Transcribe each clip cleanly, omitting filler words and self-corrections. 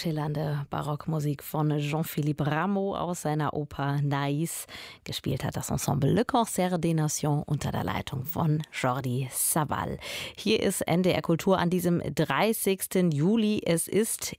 schillernde Barockmusik von Jean-Philippe Rameau aus seiner Oper Naïs. Gespielt hat das Ensemble Le Concert des Nations unter der Leitung von Jordi Savall. Hier ist NDR Kultur an diesem 30. Juli. Es ist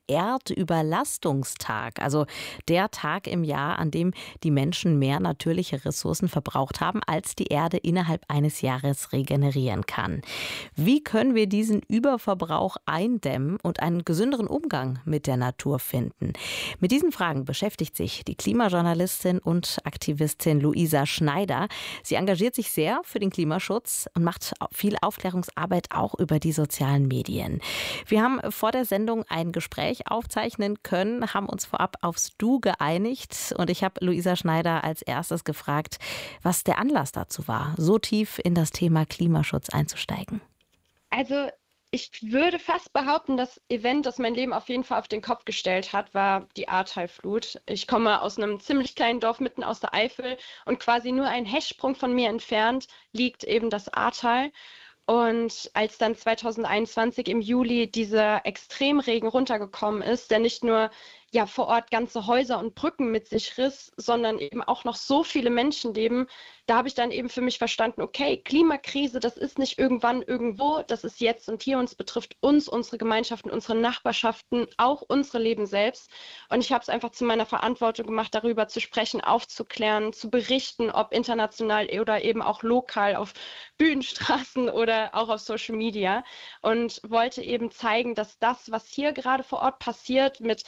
Erdüberlastungstag, also der Tag im Jahr, an dem die Menschen mehr natürliche Ressourcen verbraucht haben, als die Erde innerhalb eines Jahres regenerieren kann. Wie können wir diesen Überverbrauch eindämmen und einen gesünderen Umgang mit der Natur finden? Mit diesen Fragen beschäftigt sich die Klimajournalistin und Aktivistin Luisa Schneider. Sie engagiert sich sehr für den Klimaschutz und macht viel Aufklärungsarbeit auch über die sozialen Medien. Wir haben vor der Sendung ein Gespräch aufzeichnen können, haben uns vorab aufs Du geeinigt und ich habe Luisa Schneider als erstes gefragt, was der Anlass dazu war, so tief in das Thema Klimaschutz einzusteigen. Also ich würde fast behaupten, das Event, das mein Leben auf jeden Fall auf den Kopf gestellt hat, war die Ahrtal-Flut. Ich komme aus einem ziemlich kleinen Dorf mitten aus der Eifel und quasi nur ein Hechtsprung von mir entfernt liegt eben das Ahrtal. Und als dann 2021 im Juli dieser Extremregen runtergekommen ist, der nicht nur vor Ort ganze Häuser und Brücken mit sich riss, sondern eben auch noch so viele Menschenleben, da habe ich dann eben für mich verstanden, okay, Klimakrise, das ist nicht irgendwann irgendwo, das ist jetzt und hier und es betrifft uns, unsere Gemeinschaften, unsere Nachbarschaften, auch unsere Leben selbst. Und ich habe es einfach zu meiner Verantwortung gemacht, darüber zu sprechen, aufzuklären, zu berichten, ob international oder eben auch lokal auf Bühnenstraßen oder auch auf Social Media und wollte eben zeigen, dass das, was hier gerade vor Ort passiert mit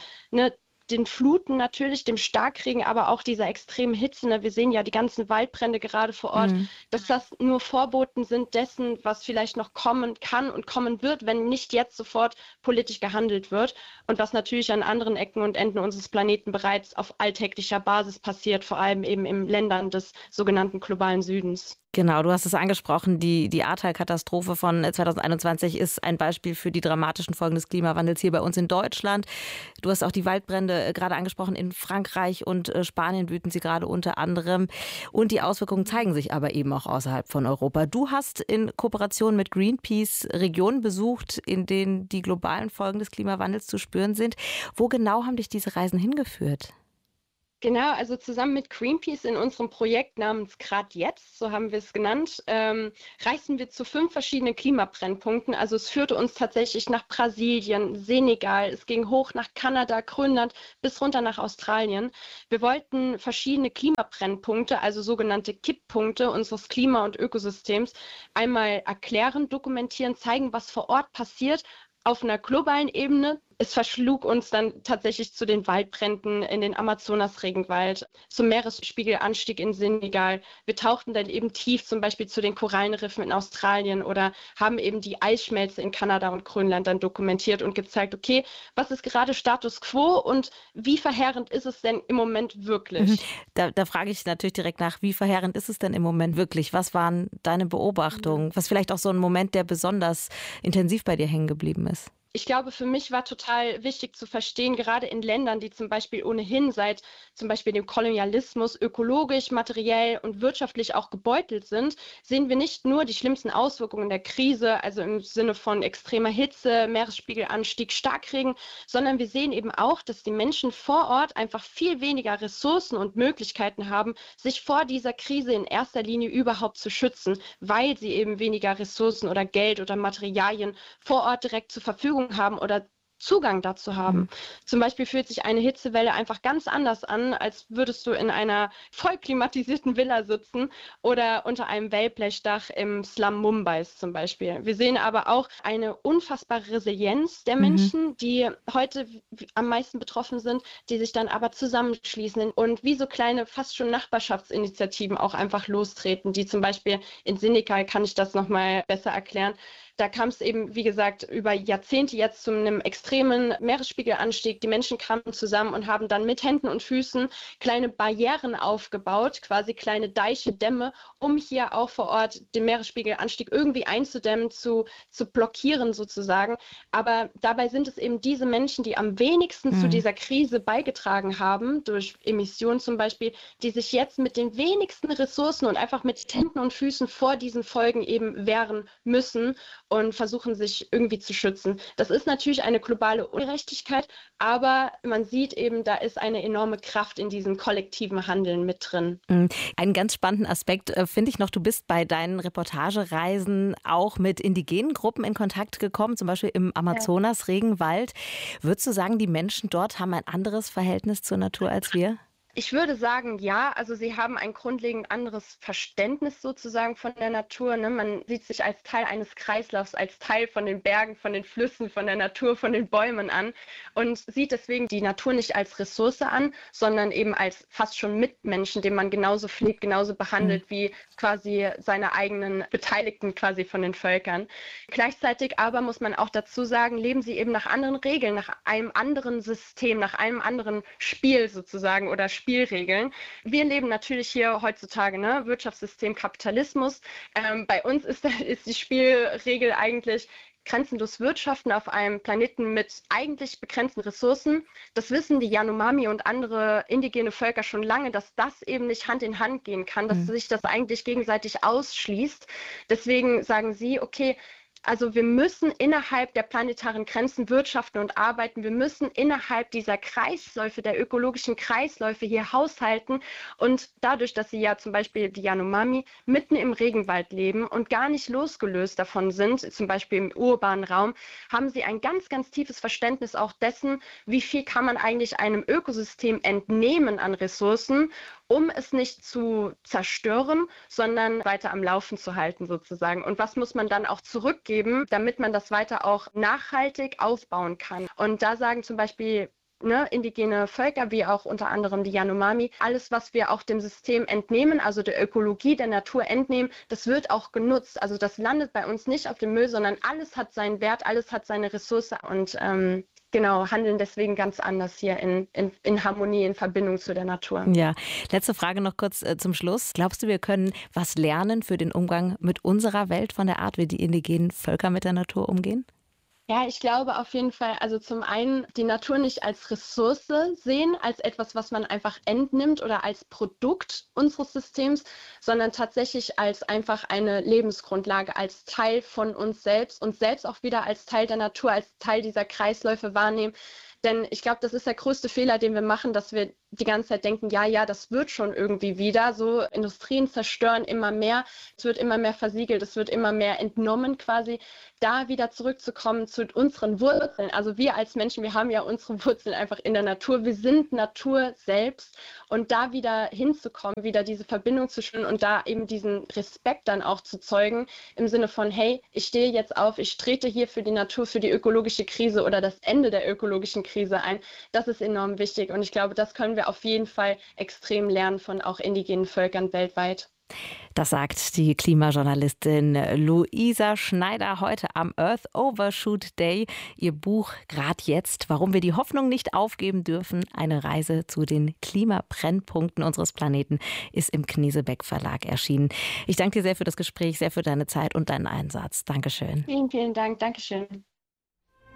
den Fluten natürlich, dem Starkregen, aber auch dieser extremen Hitze. Wir sehen ja die ganzen Waldbrände gerade vor Ort, dass das nur Vorboten sind dessen, was vielleicht noch kommen kann und kommen wird, wenn nicht jetzt sofort politisch gehandelt wird. Und was natürlich an anderen Ecken und Enden unseres Planeten bereits auf alltäglicher Basis passiert, vor allem eben in Ländern des sogenannten globalen Südens. Genau, du hast es angesprochen, die Ahrtal-Katastrophe von 2021 ist ein Beispiel für die dramatischen Folgen des Klimawandels hier bei uns in Deutschland. Du hast auch die Waldbrände gerade angesprochen, in Frankreich und Spanien wüten sie gerade unter anderem. Und die Auswirkungen zeigen sich aber eben auch außerhalb von Europa. Du hast in Kooperation mit Greenpeace Regionen besucht, in denen die globalen Folgen des Klimawandels zu spüren sind. Wo genau haben dich diese Reisen hingeführt? Genau, also zusammen mit Greenpeace in unserem Projekt namens Grad Jetzt, so haben wir es genannt, reisten wir zu 5 verschiedenen Klimabrennpunkten. Also es führte uns tatsächlich nach Brasilien, Senegal, es ging hoch nach Kanada, Grönland bis runter nach Australien. Wir wollten verschiedene Klimabrennpunkte, also sogenannte Kipppunkte unseres Klima- und Ökosystems, einmal erklären, dokumentieren, zeigen, was vor Ort passiert auf einer globalen Ebene. Es verschlug uns dann tatsächlich zu den Waldbränden in den Amazonas-Regenwald, zum Meeresspiegelanstieg in Senegal. Wir tauchten dann eben tief zum Beispiel zu den Korallenriffen in Australien oder haben eben die Eisschmelze in Kanada und Grönland dann dokumentiert und gezeigt, okay, was ist gerade Status quo und wie verheerend ist es denn im Moment wirklich? Da frage ich natürlich direkt nach, wie verheerend ist es denn im Moment wirklich? Was waren deine Beobachtungen? Was vielleicht auch so ein Moment, der besonders intensiv bei dir hängen geblieben ist? Ich glaube, für mich war total wichtig zu verstehen, gerade in Ländern, die zum Beispiel ohnehin seit zum Beispiel dem Kolonialismus ökologisch, materiell und wirtschaftlich auch gebeutelt sind, sehen wir nicht nur die schlimmsten Auswirkungen der Krise, also im Sinne von extremer Hitze, Meeresspiegelanstieg, Starkregen, sondern wir sehen eben auch, dass die Menschen vor Ort einfach viel weniger Ressourcen und Möglichkeiten haben, sich vor dieser Krise in erster Linie überhaupt zu schützen, weil sie eben weniger Ressourcen oder Geld oder Materialien vor Ort direkt zur Verfügung haben oder Zugang dazu haben. Zum Beispiel fühlt sich eine Hitzewelle einfach ganz anders an, als würdest du in einer voll klimatisierten Villa sitzen oder unter einem Wellblechdach im Slum Mumbais zum Beispiel. Wir sehen aber auch eine unfassbare Resilienz der Menschen, die heute am meisten betroffen sind, die sich dann aber zusammenschließen und wie so kleine, fast schon Nachbarschaftsinitiativen auch einfach lostreten, die zum Beispiel in Senegal, kann ich das nochmal besser erklären, da kam es eben, wie gesagt, über Jahrzehnte jetzt zu einem extremen Meeresspiegelanstieg. Die Menschen kamen zusammen und haben dann mit Händen und Füßen kleine Barrieren aufgebaut, quasi kleine Deiche, Dämme, um hier auch vor Ort den Meeresspiegelanstieg irgendwie einzudämmen, zu blockieren sozusagen. Aber dabei sind es eben diese Menschen, die am wenigsten zu dieser Krise beigetragen haben, durch Emissionen zum Beispiel, die sich jetzt mit den wenigsten Ressourcen und einfach mit Händen und Füßen vor diesen Folgen eben wehren müssen. und versuchen sich irgendwie zu schützen. Das ist natürlich eine globale Ungerechtigkeit, aber man sieht eben, da ist eine enorme Kraft in diesem kollektiven Handeln mit drin. Einen ganz spannenden Aspekt finde ich noch, du bist bei deinen Reportagereisen auch mit indigenen Gruppen in Kontakt gekommen, zum Beispiel im Amazonas-Regenwald. Würdest du sagen, die Menschen dort haben ein anderes Verhältnis zur Natur als wir? Ich würde sagen, ja, also sie haben ein grundlegend anderes Verständnis sozusagen von der Natur. Ne? Man sieht sich als Teil eines Kreislaufs, als Teil von den Bergen, von den Flüssen, von der Natur, von den Bäumen an und sieht deswegen die Natur nicht als Ressource an, sondern eben als fast schon Mitmenschen, den man genauso pflegt, genauso behandelt wie quasi seine eigenen Beteiligten quasi von den Völkern. Gleichzeitig aber muss man auch dazu sagen, leben sie eben nach anderen Regeln, nach einem anderen System, nach einem anderen Spiel sozusagen oder Spielregeln. Wir leben natürlich hier heutzutage, ne, Wirtschaftssystem, Kapitalismus. Bei uns ist die Spielregel eigentlich grenzenlos wirtschaften auf einem Planeten mit eigentlich begrenzten Ressourcen. Das wissen die Yanomami und andere indigene Völker schon lange, dass das eben nicht Hand in Hand gehen kann, dass sich das eigentlich gegenseitig ausschließt. Deswegen sagen sie, okay, also wir müssen innerhalb der planetaren Grenzen wirtschaften und arbeiten. Wir müssen innerhalb dieser Kreisläufe, der ökologischen Kreisläufe hier haushalten. Und dadurch, dass sie ja zum Beispiel die Yanomami mitten im Regenwald leben und gar nicht losgelöst davon sind, zum Beispiel im urbanen Raum, haben sie ein ganz, ganz tiefes Verständnis auch dessen, wie viel kann man eigentlich einem Ökosystem entnehmen an Ressourcen, um es nicht zu zerstören, sondern weiter am Laufen zu halten sozusagen. Und was muss man dann auch zurückgeben, damit man das weiter auch nachhaltig aufbauen kann? Und da sagen zum Beispiel indigene Völker, wie auch unter anderem die Yanomami, alles, was wir auch dem System entnehmen, also der Ökologie, der Natur entnehmen, das wird auch genutzt. Also das landet bei uns nicht auf dem Müll, sondern alles hat seinen Wert, alles hat seine Ressource und genau, handeln deswegen ganz anders hier in Harmonie, in Verbindung zu der Natur. Ja, letzte Frage noch kurz zum Schluss. Glaubst du, wir können was lernen für den Umgang mit unserer Welt von der Art, wie die indigenen Völker mit der Natur umgehen? Ja, ich glaube auf jeden Fall, also zum einen die Natur nicht als Ressource sehen, als etwas, was man einfach entnimmt oder als Produkt unseres Systems, sondern tatsächlich als einfach eine Lebensgrundlage, als Teil von uns selbst auch wieder als Teil der Natur, als Teil dieser Kreisläufe wahrnehmen. Denn ich glaube, das ist der größte Fehler, den wir machen, dass wir die ganze Zeit denken, ja, das wird schon irgendwie wieder. So Industrien zerstören immer mehr, es wird immer mehr versiegelt, es wird immer mehr entnommen quasi. Da wieder zurückzukommen zu unseren Wurzeln. Also wir als Menschen, wir haben ja unsere Wurzeln einfach in der Natur. Wir sind Natur selbst und da wieder hinzukommen, wieder diese Verbindung zu spüren und da eben diesen Respekt dann auch zu zeugen im Sinne von, hey, ich stehe jetzt auf, ich trete hier für die Natur, für die ökologische Krise oder das Ende der ökologischen Krise ein. Das ist enorm wichtig und ich glaube, das können wir auf jeden Fall extrem lernen von auch indigenen Völkern weltweit. Das sagt die Klimajournalistin Luisa Schneider heute am Earth Overshoot Day. Ihr Buch Grad jetzt, warum wir die Hoffnung nicht aufgeben dürfen. Eine Reise zu den Klimabrennpunkten unseres Planeten ist im Knesebeck Verlag erschienen. Ich danke dir sehr für das Gespräch, sehr für deine Zeit und deinen Einsatz. Dankeschön. Vielen, vielen Dank. Dankeschön.